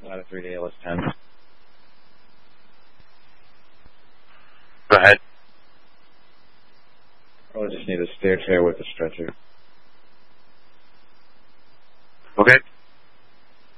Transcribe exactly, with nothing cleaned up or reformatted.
Ladder three to A L S ten. Go ahead. Probably just need a stair chair with a stretcher. Okay.